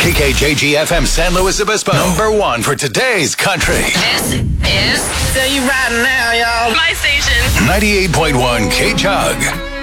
KKJG FM San Luis Obispo. #1 for today's country. This is Tell you right now, y'all. my station. 98.1 K-Chug.